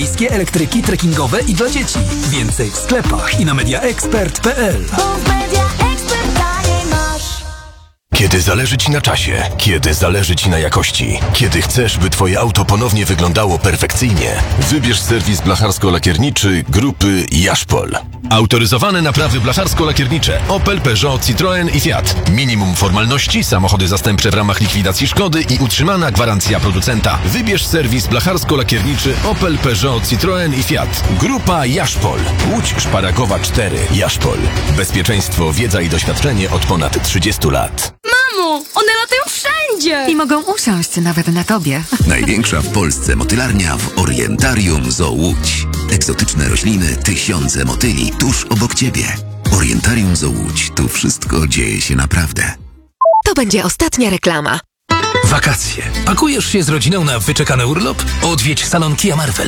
Miejskie elektryki trekkingowe i dla dzieci. Więcej w sklepach i na mediaexpert.pl. Kiedy zależy Ci na czasie, kiedy zależy Ci na jakości, kiedy chcesz, by Twoje auto ponownie wyglądało perfekcyjnie, wybierz serwis blacharsko-lakierniczy grupy Jaszpol. Autoryzowane naprawy blacharsko-lakiernicze Opel, Peugeot, Citroën i Fiat. Minimum formalności, samochody zastępcze w ramach likwidacji szkody i utrzymana gwarancja producenta. Wybierz serwis blacharsko-lakierniczy Opel, Peugeot, Citroën i Fiat. Grupa Jaszpol. Łódź Szparagowa 4. Jaszpol. Bezpieczeństwo, wiedza i doświadczenie od ponad 30 lat. Mamo, one latają wszędzie! I mogą usiąść nawet na tobie. Największa w Polsce motylarnia w Orientarium Zoo Łódź. Egzotyczne rośliny, tysiące motyli tuż obok Ciebie. Orientarium Zoo Łódź. Tu wszystko dzieje się naprawdę. To będzie ostatnia reklama. Wakacje. Pakujesz się z rodziną na wyczekany urlop? Odwiedź salon Kia Marvel.